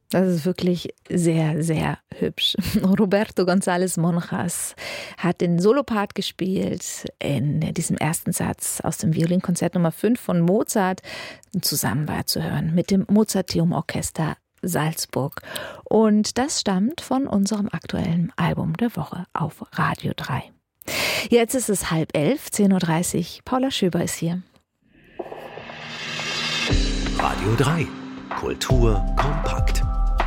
Das ist wirklich sehr, sehr hübsch. Roberto González Monjas hat den Solopart gespielt in diesem ersten Satz aus dem Violinkonzert Nummer 5 von Mozart. Zusammen war zu hören mit dem Mozarteum Orchester Salzburg. Und das stammt von unserem aktuellen Album der Woche auf Radio 3. Jetzt ist es 10:30, 10:30 Uhr. Paula Schöber ist hier. Radio 3. Kultur kompakt.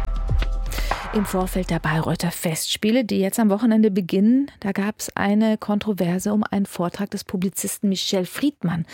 Im Vorfeld der Bayreuther Festspiele, die jetzt am Wochenende beginnen, da gab es eine Kontroverse um einen Vortrag des Publizisten Michel Friedmann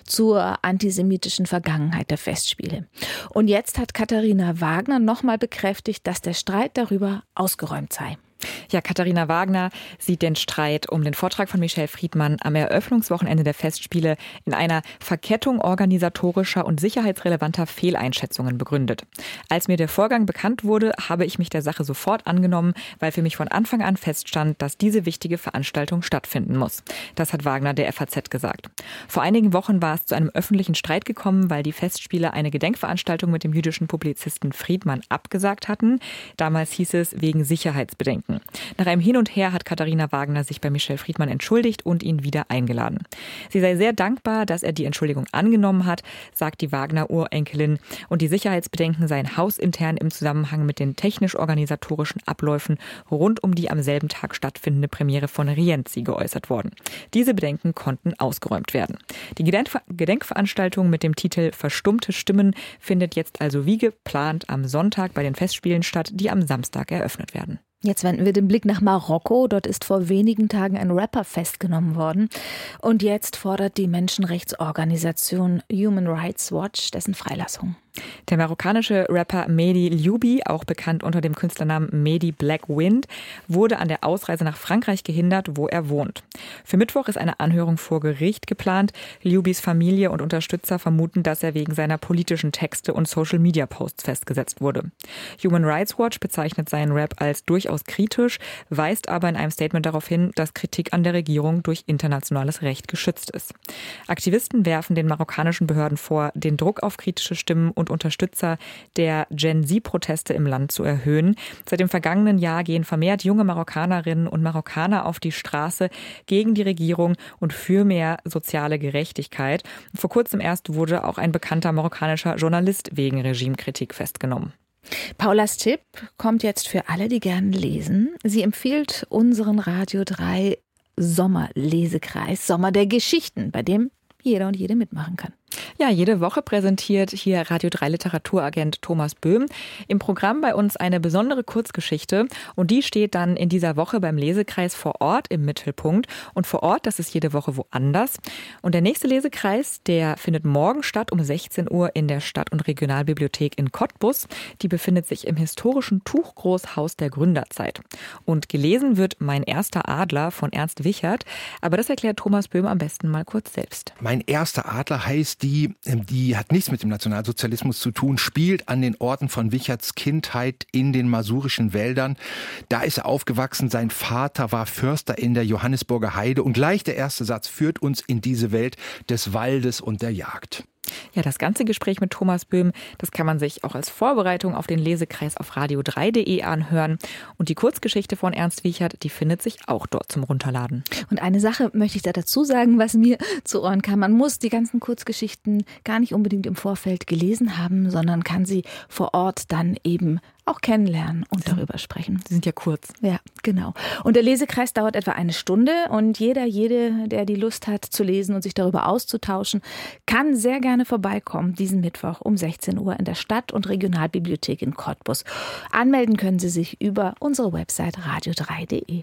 zur antisemitischen Vergangenheit der Festspiele. Und jetzt hat Katharina Wagner nochmal bekräftigt, dass der Streit darüber ausgeräumt sei. Ja, Katharina Wagner sieht den Streit um den Vortrag von Michel Friedmann am Eröffnungswochenende der Festspiele in einer Verkettung organisatorischer und sicherheitsrelevanter Fehleinschätzungen begründet. Als mir der Vorgang bekannt wurde, habe ich mich der Sache sofort angenommen, weil für mich von Anfang an feststand, dass diese wichtige Veranstaltung stattfinden muss. Das hat Wagner der FAZ gesagt. Vor einigen Wochen war es zu einem öffentlichen Streit gekommen, weil die Festspiele eine Gedenkveranstaltung mit dem jüdischen Publizisten Friedmann abgesagt hatten. Damals hieß es wegen Sicherheitsbedenken. Nach einem Hin und Her hat Katharina Wagner sich bei Michel Friedmann entschuldigt und ihn wieder eingeladen. Sie sei sehr dankbar, dass er die Entschuldigung angenommen hat, sagt die Wagner-Urenkelin. Und die Sicherheitsbedenken seien hausintern im Zusammenhang mit den technisch-organisatorischen Abläufen rund um die am selben Tag stattfindende Premiere von Rienzi geäußert worden. Diese Bedenken konnten ausgeräumt werden. Die Gedenkveranstaltung mit dem Titel Verstummte Stimmen findet jetzt also wie geplant am Sonntag bei den Festspielen statt, die am Samstag eröffnet werden. Jetzt wenden wir den Blick nach Marokko. Dort ist vor wenigen Tagen ein Rapper festgenommen worden. Und jetzt fordert die Menschenrechtsorganisation Human Rights Watch dessen Freilassung. Der marokkanische Rapper Mehdi Loubi, auch bekannt unter dem Künstlernamen Mehdi Black Wind, wurde an der Ausreise nach Frankreich gehindert, wo er wohnt. Für Mittwoch ist eine Anhörung vor Gericht geplant. Loubis Familie und Unterstützer vermuten, dass er wegen seiner politischen Texte und Social-Media-Posts festgesetzt wurde. Human Rights Watch bezeichnet seinen Rap als durchaus kritisch, weist aber in einem Statement darauf hin, dass Kritik an der Regierung durch internationales Recht geschützt ist. Aktivisten werfen den marokkanischen Behörden vor, den Druck auf kritische Stimmen und Unterstützer der Gen-Z-Proteste im Land zu erhöhen. Seit dem vergangenen Jahr gehen vermehrt junge Marokkanerinnen und Marokkaner auf die Straße gegen die Regierung und für mehr soziale Gerechtigkeit. Vor kurzem erst wurde auch ein bekannter marokkanischer Journalist wegen Regimekritik festgenommen. Paulas Tipp kommt jetzt für alle, die gerne lesen. Sie empfiehlt unseren Radio 3 Sommerlesekreis, Sommer der Geschichten, bei dem jeder und jede mitmachen kann. Ja, jede Woche präsentiert hier Radio 3 Literaturagent Thomas Böhm im Programm bei uns eine besondere Kurzgeschichte und die steht dann in dieser Woche beim Lesekreis vor Ort im Mittelpunkt und vor Ort, das ist jede Woche woanders. Und der nächste Lesekreis, der findet morgen statt um 16 Uhr in der Stadt- und Regionalbibliothek in Cottbus. Die befindet sich im historischen Tuchgroßhaus der Gründerzeit. Und gelesen wird Mein erster Adler von Ernst Wichert, aber das erklärt Thomas Böhm am besten mal kurz selbst. Mein erster Adler heißt die hat nichts mit dem Nationalsozialismus zu tun, spielt an den Orten von Wicherts Kindheit in den masurischen Wäldern. Da ist er aufgewachsen, sein Vater war Förster in der Johannisburger Heide und gleich der erste Satz führt uns in diese Welt des Waldes und der Jagd. Ja, das ganze Gespräch mit Thomas Böhm, das kann man sich auch als Vorbereitung auf den Lesekreis auf radio3.de anhören. Und die Kurzgeschichte von Ernst Wichert, die findet sich auch dort zum Runterladen. Und eine Sache möchte ich da dazu sagen, was mir zu Ohren kam. Man muss die ganzen Kurzgeschichten gar nicht unbedingt im Vorfeld gelesen haben, sondern kann sie vor Ort dann eben auch kennenlernen und darüber sprechen. Die sind ja kurz. Ja, genau. Und der Lesekreis dauert etwa eine Stunde und jede, der die Lust hat zu lesen und sich darüber auszutauschen, kann sehr gerne vorbeikommen diesen Mittwoch um 16 Uhr in der Stadt- und Regionalbibliothek in Cottbus. Anmelden können Sie sich über unsere Website radio3.de.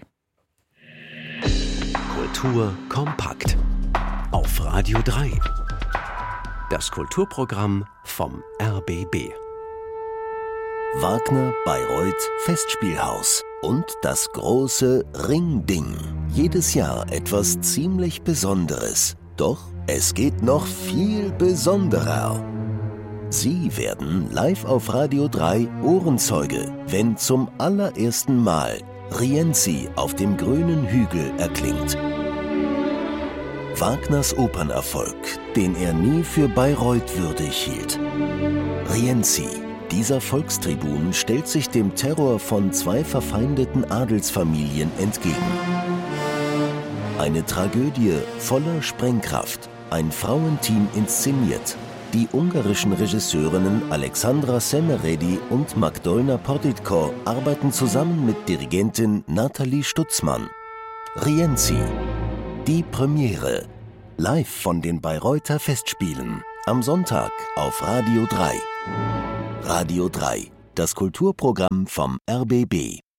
Kultur kompakt auf Radio 3. Das Kulturprogramm vom RBB. Wagner Bayreuth Festspielhaus und das große Ringding. Jedes Jahr etwas ziemlich Besonderes. Doch es geht noch viel besonderer. Sie werden live auf Radio 3 Ohrenzeuge, wenn zum allerersten Mal Rienzi auf dem grünen Hügel erklingt. Wagners Opernerfolg, den er nie für Bayreuth würdig hielt. Rienzi, Dieser Volkstribun stellt sich dem Terror von 2 verfeindeten Adelsfamilien entgegen. Eine Tragödie voller Sprengkraft, ein Frauenteam inszeniert. Die ungarischen Regisseurinnen Alexandra Semeredi und Magdolna Portitko arbeiten zusammen mit Dirigentin Nathalie Stutzmann. Rienzi, die Premiere, live von den Bayreuther Festspielen, am Sonntag auf Radio 3. Radio 3, das Kulturprogramm vom RBB.